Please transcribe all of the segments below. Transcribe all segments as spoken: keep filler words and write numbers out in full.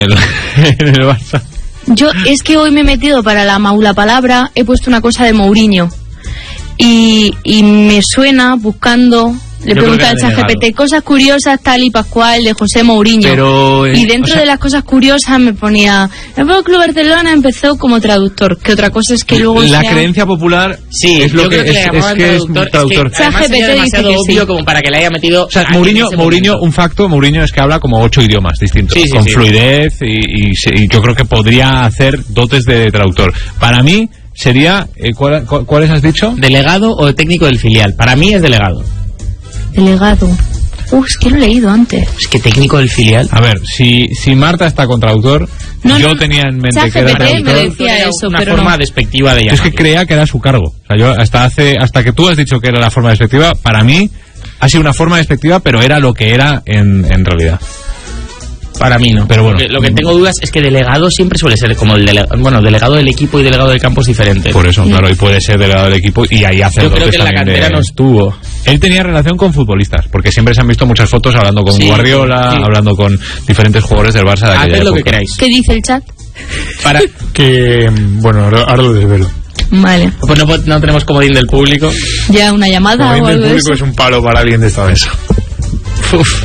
en el Barça. Yo es que hoy me he metido para la maula palabra, he puesto una cosa de Mourinho y, y me suena buscando, le pregunté al ChatGPT cosas curiosas tal y pascual de José Mourinho. Pero, eh, y dentro o sea, de las cosas curiosas me ponía el Fútbol Club Barcelona empezó como traductor, que otra cosa es que luego la sea... creencia popular sí, es lo yo que, creo que es, le es llamaban que traductor, es traductor. es que además sería demasiado dice que obvio sí. como para que le haya metido. O sea, Mourinho, Mourinho un facto, Mourinho es que habla como ocho idiomas distintos, sí, sí, con sí. fluidez y, y, y yo creo que podría hacer dotes de traductor. Para mí sería, eh, ¿cuál, cuál, ¿cuáles has dicho? ¿Delegado o técnico del filial? Para mí es delegado. Delegado. Uh, es que lo he leído antes. Es que técnico del filial. A ver, si, si Marta está con traductor, no, yo no, tenía en mente ChatGPT que era traductor. me decía eso, una pero forma no. despectiva de Yo llamarlo. es que creía que era su cargo. O sea, yo hasta hace hasta que tú has dicho que era la forma despectiva, para mí ha sido una forma despectiva, pero era lo que era en, en realidad. Para mí no. Pero bueno. Lo que, lo que tengo dudas es que delegado siempre suele ser como el delegado. Bueno, delegado del equipo y delegado del campo es diferente. Por eso, claro, y puede ser delegado del equipo y ahí hace Yo dotes creo que en la también cantera de... no estuvo. Él tenía relación con futbolistas, porque siempre se han visto muchas fotos hablando con Sí, Guardiola, sí. hablando con diferentes jugadores del Barça de aquella Haced lo que época. queráis. ¿Qué dice el chat? Para Que, bueno, ahora, ahora lo desvelo. Vale. Pues no, no tenemos comodín del público. Ya una llamada Como o el algo de público eso. es un palo para alguien de esta mesa. Uf.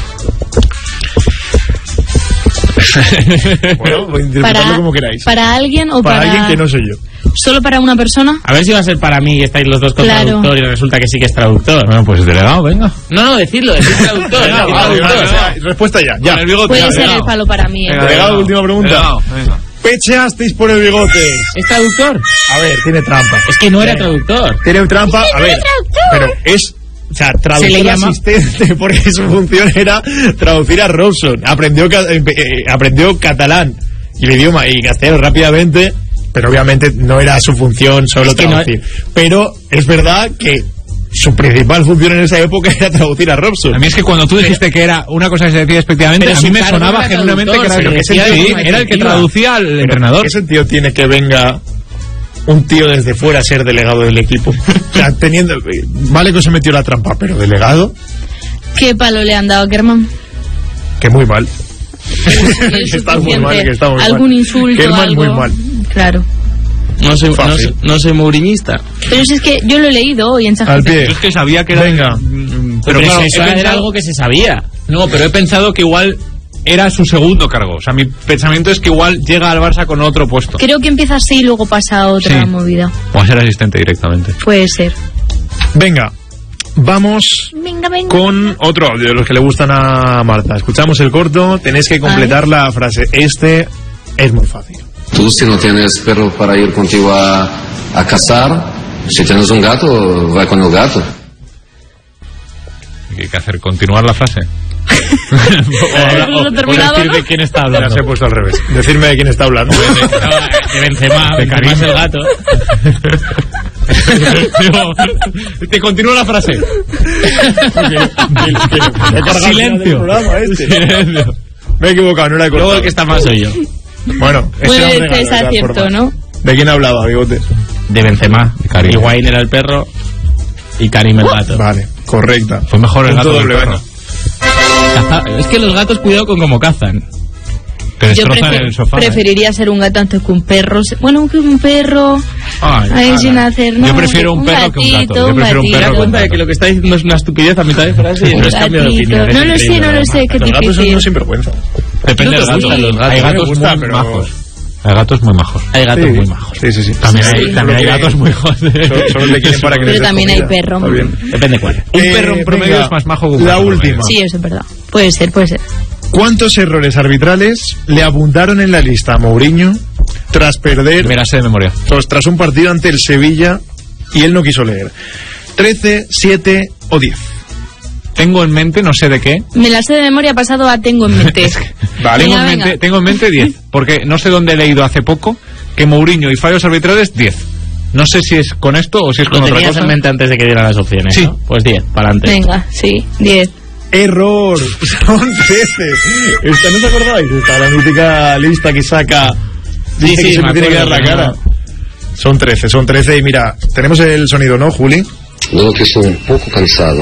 Bueno, voy a interpretarlo Para, como queráis. para alguien o Para para... alguien que no soy yo. ¿Solo para una persona? A ver si va a ser para mí y estáis los dos con Claro. traductor y resulta que sí que es traductor. Bueno, pues delegado, venga. No, no, decirlo, decir traductor. Venga, decir vale, traductor. vale, vale. Respuesta ya. ya. Con el bigote, Puede ya, ser delegado. el palo para mí. ¿eh? Venga, Delegado, última pregunta. Delegado, venga. Pecheasteis por el bigote. ¿Es traductor? A ver, tiene trampa. Es que no era traductor. Tiene trampa, a ver. Pero es... O sea, traductor Se le llama- asistente, porque su función era traducir a Robson. Aprendió, ca- eh, eh, aprendió catalán y el idioma y castellano rápidamente, pero obviamente no era su función solo Es que no- traducir. Pero es verdad que su principal función en esa época era traducir a Robson. A mí es que cuando tú dijiste que era una cosa que se decía despectivamente, Pero a mí su me cargo sonaba era genuinamente que era, traductor, que se decía de sí, forma era el que efectiva. traducía al Pero, entrenador. ¿qué sentido tiene que venga un tío desde fuera a ser delegado del equipo? O sea, teniendo... Vale que se metió la trampa, pero delegado, ¿Qué palo le han dado a Kerman? que muy mal. Es Que está muy suficiente. mal, que está muy mal. Algún insulto, Kerman algo. muy mal. Claro. No soy, no, Fácil. soy- no soy mouriñista. Pero si es que yo lo he leído hoy en Al ChatGPT. pie. Yo es que sabía que era... Venga. Mm, Pero, Pero claro, eso he era pensado- algo que se sabía. No, pero he pensado que igual era su segundo cargo. O sea, mi pensamiento es que igual llega al Barça con otro puesto. Creo que empieza así y luego pasa a otra Sí. movida. O a ser asistente directamente. Puede ser. Venga, vamos Venga, venga. con otro audio de los que le gustan a Marta. Escuchamos el corto, tenéis que completar la frase. Este es muy fácil. Tú, si no tienes perro para ir contigo a, a cazar, si tienes un gato, va con el gato. ¿Qué hay que hacer? ¿Continuar la frase? ¿Pero lo o, o terminado, decir no? de quién está Ya hablando. se ha puesto al revés. Decirme de quién está hablando. De Benzema, Benzema es el gato. Digo, te continúo la frase. Silencio. Silencio. Me he equivocado, no era Luego cortado. el que está más soy yo. Bueno, ese Puede era un ser regalo, de todas acierto, formas. ¿no? ¿De quién hablaba, Bigote? De Benzema. Karim. Y Wayne era el perro y Karim el gato. Vale, correcta. Fue mejor el Punto gato del doble, perro. Caza- Es que los gatos, cuidado con cómo cazan. Te Yo destrozan prefer- el sofá. ¿eh? preferiría ser un gato antes que un perro. Bueno, que un perro. Ay, Ahí ala. sin hacer Yo nada. prefiero un perro que un gato. gatito, Yo prefiero un gatito. perro ¿Te das que un cuenta de gato. que lo que está diciendo es una estupidez a mitad de frase y Un no es cambio de gatito. opinión? Es No lo sé, increíble, no lo además. sé, qué Los gatos son difícil. unos sinvergüenza. Depende del Creo que gato. gustan los gatos. Hay A mí me gatos gusta, muy pero- majos. Hay gatos muy majos. Hay gatos Sí. muy majos. Sí, sí, sí. También Sí, hay, sí. también hay gatos muy majos. Solo, solo le quieren para que les Pero des también hay comida. perro. Está bien. Depende cuál. Un Eh, perro en promedio venga, es más majo que un la gato última. promedio. Sí, eso es verdad. Puede ser, puede ser. ¿Cuántos errores arbitrales le apuntaron en la lista a Mourinho tras perder, Mira, sé de memoria. tras, tras un partido ante el Sevilla y él no quiso leer? ¿trece, siete o diez? Tengo en mente, no sé de qué. Me la sé de memoria, pasado a tengo en mente. Vale. Tengo Venga, en, mente, venga. tengo en mente diez. Porque no sé dónde he leído hace poco que Mourinho y fallos arbitrales diez. No sé si es con esto o si es con Lo otra tenías cosa. en mente antes de que dieran las opciones, Sí. ¿no? Pues diez, para adelante. Venga, sí, diez. Error, son trece. Esta, ¿no os acordáis? Esta, la mítica lista que saca. Sí, dice sí, que se me me tiene que dar acuerdo, la cara. Son trece, son trece. Y mira, tenemos el sonido, ¿no, Juli? De lo que estoy un poco cansado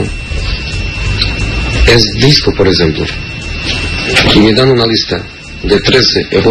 es de esto, por ejemplo. Y me dan una lista de trece errores